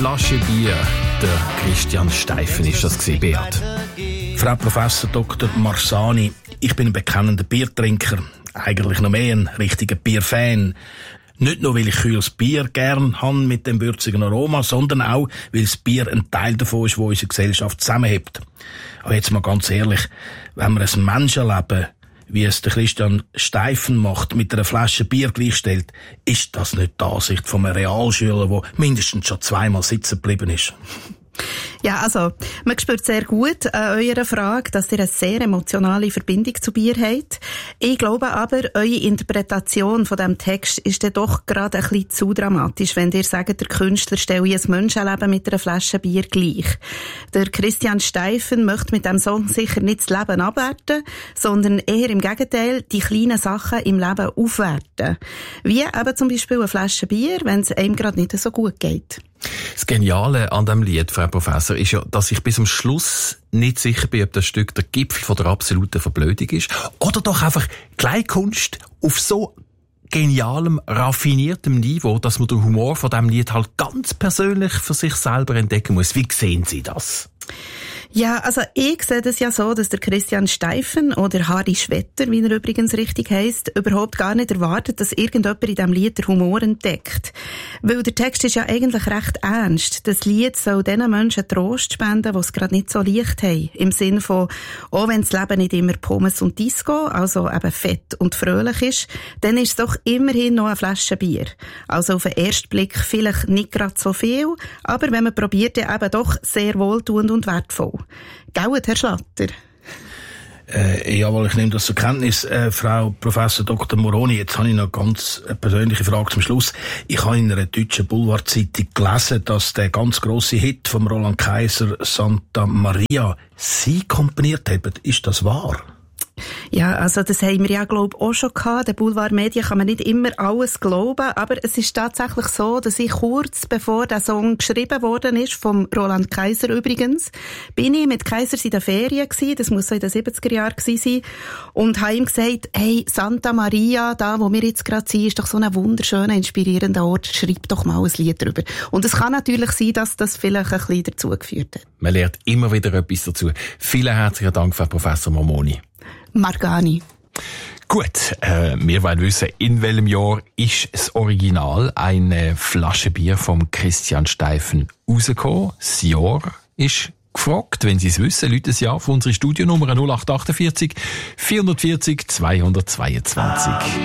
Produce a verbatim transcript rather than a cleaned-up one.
Flasche Bier. Der Christian Steifen ist das gewesen, Beat. Frau Professor Doktor Marsani, ich bin ein bekennender Biertrinker. Eigentlich noch mehr ein richtiger Bierfan. Nicht nur, weil ich kühles Bier gern habe mit dem würzigen Aroma, sondern auch, weil das Bier ein Teil davon ist, wo unsere Gesellschaft zusammenhält. Aber jetzt mal ganz ehrlich, wenn man ein Menschenleben, wie es der Christian Steifen macht, mit einer Flasche Bier gleichstellt, ist das nicht die Ansicht von einem Realschüler, der mindestens schon zweimal sitzen geblieben ist. Ja, also, man spürt sehr gut an eurer Frage, dass ihr eine sehr emotionale Verbindung zu Bier habt. Ich glaube aber, eure Interpretation von diesem Text ist dann doch gerade ein bisschen zu dramatisch, wenn ihr sagt, der Künstler stelle ein Menschenleben mit einer Flasche Bier gleich. Der Christian Steifen möchte mit diesem Song sicher nicht das Leben abwerten, sondern eher im Gegenteil die kleinen Sachen im Leben aufwerten. Wie eben zum Beispiel eine Flasche Bier, wenn es einem gerade nicht so gut geht. Das Geniale an diesem Lied, Frau Professor, ist ja, dass ich bis zum Schluss nicht sicher bin, ob das Stück der Gipfel von der absoluten Verblödung ist oder doch einfach Kleinkunst auf so genialem, raffiniertem Niveau, dass man den Humor von diesem Lied halt ganz persönlich für sich selber entdecken muss. Wie sehen Sie das? Ja, also ich sehe das ja so, dass der Christian Steifen oder Harry Schwetter, wie er übrigens richtig heisst, überhaupt gar nicht erwartet, dass irgendjemand in diesem Lied den Humor entdeckt. Weil der Text ist ja eigentlich recht ernst. Das Lied soll den Menschen Trost spenden, die es gerade nicht so leicht haben. Im Sinn von, auch wenn das Leben nicht immer Pommes und Disco, also eben fett und fröhlich ist, dann ist es doch immerhin noch eine Flasche Bier. Also auf den ersten Blick vielleicht nicht gerade so viel, aber wenn man probiert, dann eben doch sehr wohltuend und wertvoll. Gell, Herr Schlatter? Äh, jawohl, ich nehme das zur Kenntnis, äh, Frau Professor Doktor Moroni. Jetzt habe ich noch eine ganz persönliche Frage zum Schluss. Ich habe in einer deutschen Boulevardzeitung gelesen, dass der ganz grosse Hit vom Roland Kaiser Santa Maria Sie komponiert haben. Ist das wahr? Ja, also das haben wir ja, glaube ich, auch schon gehabt. Den Boulevardmedien kann man nicht immer alles glauben, aber es ist tatsächlich so, dass ich kurz bevor der Song geschrieben worden ist, vom Roland Kaiser übrigens, bin ich mit Kaiser in den Ferien gewesen, das muss so in den siebziger Jahren gewesen sein, und habe ihm gesagt, hey, Santa Maria, da wo wir jetzt gerade sind, ist doch so ein wunderschöner, inspirierender Ort, schreib doch mal ein Lied drüber. Und es kann natürlich sein, dass das vielleicht ein bisschen dazu geführt hat. Man lernt immer wieder etwas dazu. Vielen herzlichen Dank, Frau Professor Moroni. Margani. Gut, äh, wir wollen wissen, in welchem Jahr ist das Original eine Flasche Bier vom Christian Steifen rausgekommen? Das Jahr ist gefragt. Wenn Sie es wissen, läuten Sie auf unsere Studionummer null acht acht vier, vier vier null, zwei zwei zwei.